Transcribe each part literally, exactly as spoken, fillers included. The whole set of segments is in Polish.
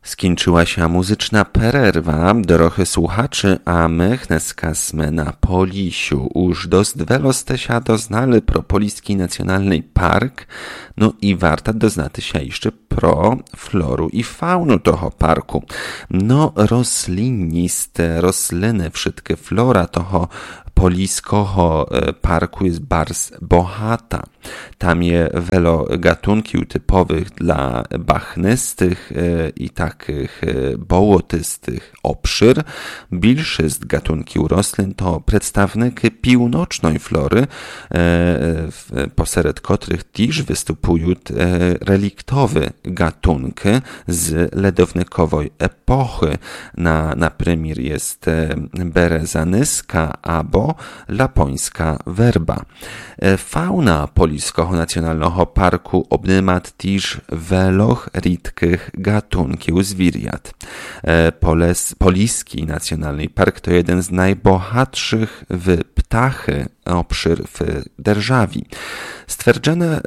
Skończyła się muzyczna pererwa, drohy słuchaczy, a my dneska sme na Polisiu. Už dost velo ste się doznali pro Poliski Nacjonalny Park, no i warto doznati się jeszcze pro floru i faunu toho parku. No rośliniste, rośliny, wszystkie flora toho Poliskiego parku jest bardzo bohata. Tam je wiele gatunków typowych dla bachnystych i takich bołotystych obszar. Większość gatunków roślin to przedstawniki północnej flory, pośród których też występują reliktowe gatunki z ledownykowej epochy. Na, na premier jest bereza nyska albo lapońska werba. Fauna Poliskiego Nacjonalnego Parku obejmuje też wiele rzadkich gatunków zwierząt. Poliski Nacjonalny Park to jeden z najbogatszych w ptachy obszar w державі. Stwierdzone,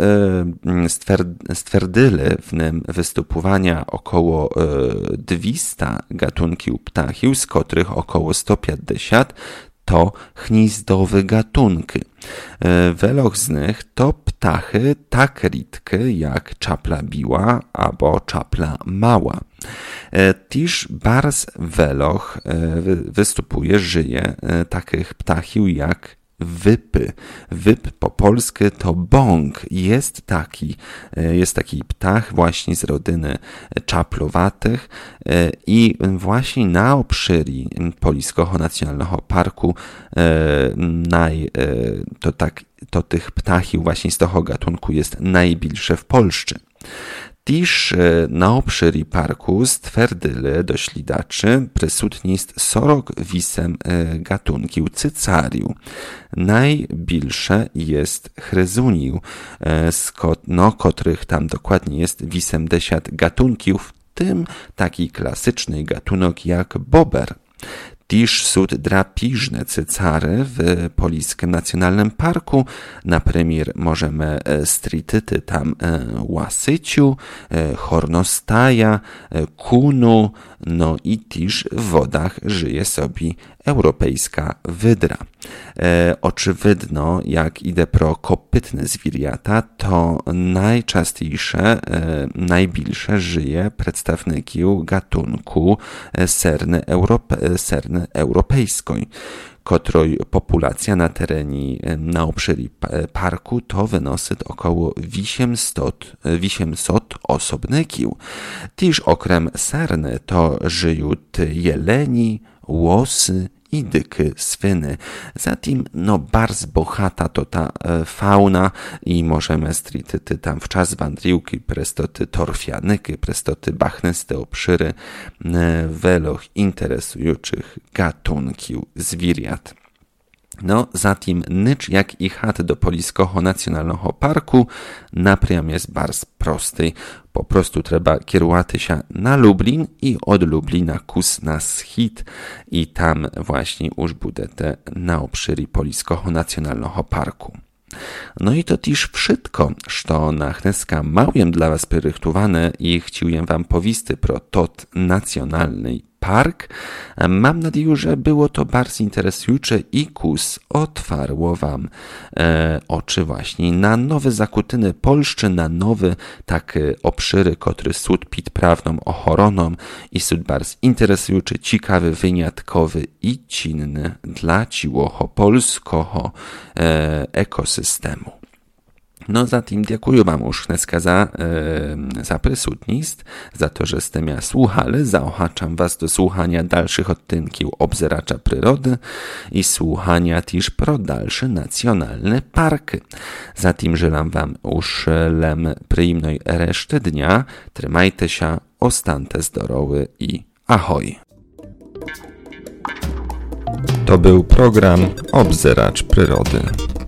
stwierdzili w nim występowania około dwieście gatunków ptachów, z których około sto pięćdziesiąt to gniazdowe gatunki. Wiele z nich to ptachy tak rzadkie jak czapla biła albo czapla mała. Też bardzo wiele występuje, żyje takich ptachów jak wypy. Wyp po polsku to bąk. Jest taki, jest taki ptach właśnie z rodziny czaplowatych i właśnie na obszarze Poliskiego Nacjonalnego Parku naj, to, tak, to tych ptachów właśnie z tego gatunku jest najbliższe w Polsce. Też na obszarze parku stwierdzili dośledacze, przysutnie jest czterdzieści osiem gatunków cycariów. Najbliższe jest chryzuniu, z no, których tam dokładnie jest osiemdziesiąt gatunków, w tym taki klasyczny gatunek jak bober. Też są drapieżne cycary w Poliskim Nacjonalnym Parku. Na premier możemy strityty tam łasyciu, hornostaja, kunu, no i też w wodach żyje sobie europejska wydra. E, oczywidno, jak idę pro kopytne zwierzęta, to najczęstsze, e, najbliższe żyje przedstawników gatunku serny, Europe, serny europejskiej, której populacja na terenie, na obszarze parku to wynosi około osiemset osobników. Też okrem serny to żyją jeleni, łosy i dyky swiny. Zatem no bardzo bohata to ta fauna i możemy strityty tam w czas wandriłki prestoty torfianyky, prestoty bachnyste obszyry wielu interesujących gatunków zwierząt. No, zatem nicz jak i chat do Poliskiego Nacjonalnego Parku napriam jest bardzo prosty. Po prostu trzeba kierować się na Lublin i od Lublina kus na schid i tam właśnie już budete na obszarze Poliskiego Nacjonalnego Parku. No i to też wszystko, co na dneska małem dla was przygotowane i chciałem wam powisty pro tot nacjonalny park. Mam nadzieję, że było to bardzo interesujące i kus otwarło wam e, oczy właśnie na nowe zakutyny Polszczy, na nowe takie obszary, które są pod prawną ochroną i są bardzo interesujące, ciekawy, wyjątkowy i cinny dla ciłoho polskiego e, ekosystemu. No zatem dziękuję wam już dneska za, e, za przysutność, za to, że ste mnie słuchali. Zaochaczam was do słuchania dalszych odtynków obzeracza przyrody i słuchania też pro dalsze nacjonalne parki. Zatem żelam wam już lem przyjemnej reszty dnia. Trzymajcie się, ostante zdrowy i ahoj. To był program Obzeracz Przyrody.